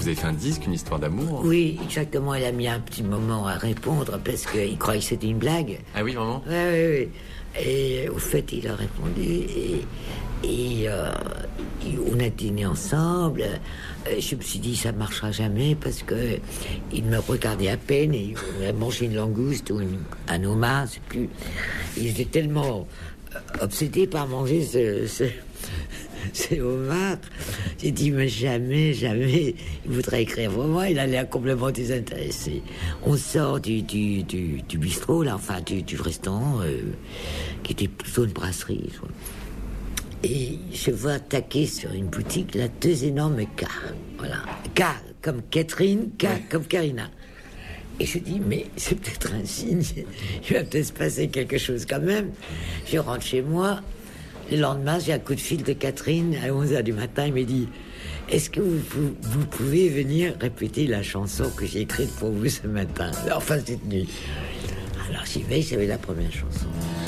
vous avez fait un disque, une histoire d'amour. Oui, exactement. Elle a mis un petit moment à répondre parce qu'il croyait que c'était une blague. Ah oui, vraiment? Oui. Et au fait, il a répondu et on a dîné ensemble. Je me suis dit, ça ne marchera jamais parce que il me regardait à peine et on a mangé une langouste ou un homard, je sais plus. Il était tellement obsédé par manger ce homard. J'ai dit, mais jamais, il voudrait écrire. Vraiment, il a l'air complètement désintéressé. On sort du bistrot, là, enfin, du restaurant, qui était plutôt une brasserie. Et je vois attaquer sur une boutique, là, 2 énormes K. Voilà. K comme Catherine, K comme Karina. Et je dis, mais c'est peut-être un signe. Il va peut-être se passer quelque chose quand même. Je rentre chez moi. Le lendemain, j'ai un coup de fil de Catherine à 11h du matin. Il me dit, est-ce que vous pouvez venir répéter la chanson que j'ai écrite pour vous ce matin, enfin cette nuit? Alors j'y vais, j'avais la première chanson.